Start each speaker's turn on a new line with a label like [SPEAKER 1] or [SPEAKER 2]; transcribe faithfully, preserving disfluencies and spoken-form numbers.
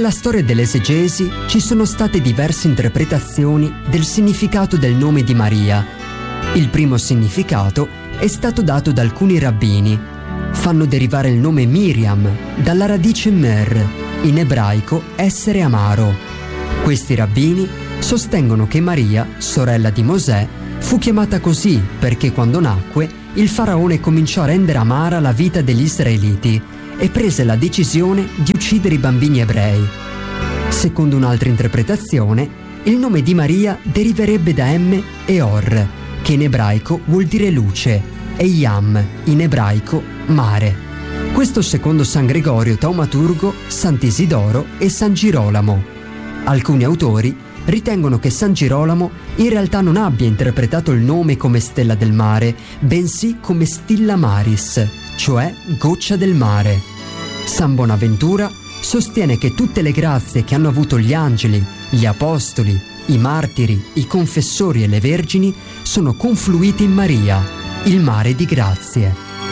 [SPEAKER 1] Nella storia dell'esegesi ci sono state diverse interpretazioni del significato del nome di Maria. Il primo significato è stato dato da alcuni rabbini. Fanno derivare il nome Miriam dalla radice mer, in ebraico essere amaro. Questi rabbini sostengono che Maria, sorella di Mosè, fu chiamata così perché quando nacque il faraone cominciò a rendere amara la vita degli israeliti e prese la decisione di uccidere i bambini ebrei. Secondo un'altra interpretazione, il nome di Maria deriverebbe da M e Or, che in ebraico vuol dire luce, e Yam, in ebraico mare. Questo secondo San Gregorio Taumaturgo, Sant'Isidoro e San Girolamo. Alcuni autori ritengono che San Girolamo in realtà non abbia interpretato il nome come stella del mare, bensì come stilla maris, cioè goccia del mare. San Bonaventura sostiene che tutte le grazie che hanno avuto gli angeli, gli apostoli, i martiri, i confessori e le vergini sono confluite in Maria, il mare di grazie.